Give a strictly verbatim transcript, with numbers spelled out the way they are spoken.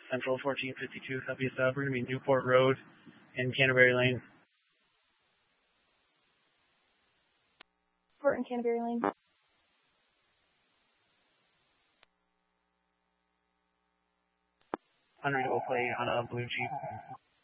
Central fourteen fifty-two, copy stop. We're going to be Newport Road and Canterbury Lane. Port and Canterbury Lane. Unreadable plate on a blue Jeep.